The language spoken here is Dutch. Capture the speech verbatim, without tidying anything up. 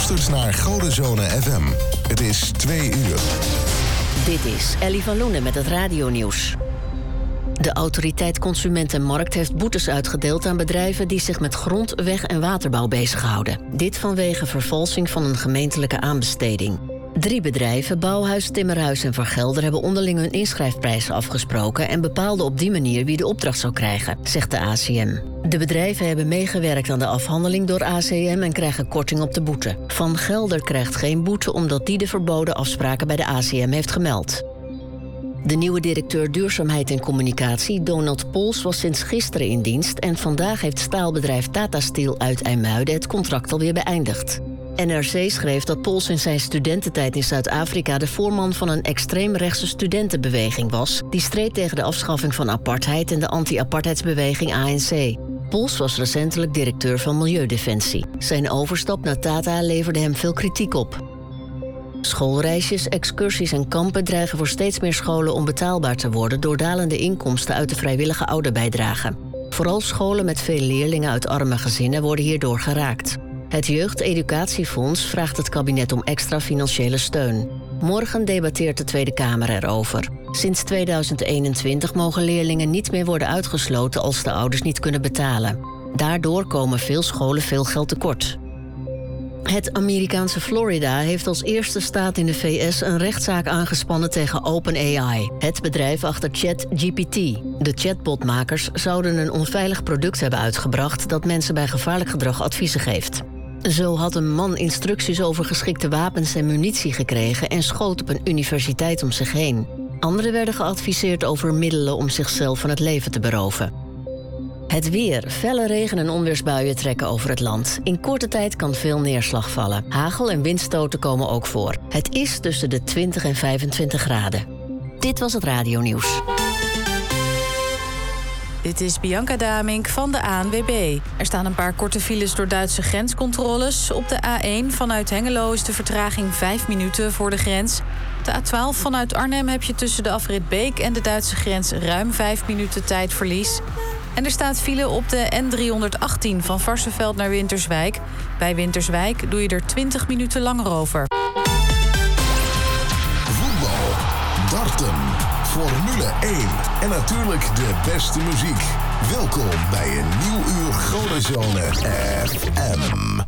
luistert naar Godenzone F M. Het is twee uur. Dit is Ellie van Loenen met het radionieuws. De autoriteit Consumentenmarkt heeft boetes uitgedeeld aan bedrijven die zich met grond, weg- en waterbouw bezighouden. Dit vanwege vervalsing van een gemeentelijke aanbesteding. Drie bedrijven, Bouwhuis, Timmerhuis en Van Gelder, hebben onderling hun inschrijfprijzen afgesproken en bepaalden op die manier wie de opdracht zou krijgen, zegt de A C M. De bedrijven hebben meegewerkt aan de afhandeling door A C M en krijgen korting op de boete. Van Gelder krijgt geen boete omdat die de verboden afspraken bij de A C M heeft gemeld. De nieuwe directeur Duurzaamheid en Communicatie, Donald Pols, was sinds gisteren in dienst en vandaag heeft staalbedrijf Tata Steel uit IJmuiden het contract alweer beëindigd. N R C schreef dat Pols in zijn studententijd in Zuid-Afrika de voorman van een extreemrechtse studentenbeweging was, die streed tegen de afschaffing van apartheid en de anti-apartheidsbeweging A N C. Pols was recentelijk directeur van Milieudefensie. Zijn overstap naar Tata leverde hem veel kritiek op. Schoolreisjes, excursies en kampen dreigen voor steeds meer scholen onbetaalbaar te worden door dalende inkomsten uit de vrijwillige ouderbijdrage. Vooral scholen met veel leerlingen uit arme gezinnen worden hierdoor geraakt. Het Jeugdeducatiefonds vraagt het kabinet om extra financiële steun. Morgen debatteert de Tweede Kamer erover. Sinds tweeduizend eenentwintig mogen leerlingen niet meer worden uitgesloten als de ouders niet kunnen betalen. Daardoor komen veel scholen veel geld tekort. Het Amerikaanse Florida heeft als eerste staat in de V S een rechtszaak aangespannen tegen OpenAI, het bedrijf achter ChatGPT. De chatbotmakers zouden een onveilig product hebben uitgebracht dat mensen bij gevaarlijk gedrag adviezen geeft. Zo had een man instructies over geschikte wapens en munitie gekregen en schoot op een universiteit om zich heen. Anderen werden geadviseerd over middelen om zichzelf van het leven te beroven. Het weer. Felle regen- en onweersbuien trekken over het land. In korte tijd kan veel neerslag vallen. Hagel- en windstoten komen ook voor. Het is tussen de twintig en vijfentwintig graden. Dit was het radionieuws. Dit is Bianca Damink van de A N W B. Er staan een paar korte files door Duitse grenscontroles. Op de A één vanuit Hengelo is de vertraging vijf minuten voor de grens. De A twaalf vanuit Arnhem heb je tussen de afrit Beek en de Duitse grens ruim vijf minuten tijdverlies. En er staat file op de N driehonderdachttien van Varsseveld naar Winterswijk. Bij Winterswijk doe je er twintig minuten langer over. Voetbal, darten, Formule één en natuurlijk de beste muziek. Welkom bij een nieuw uur Godenzone F M.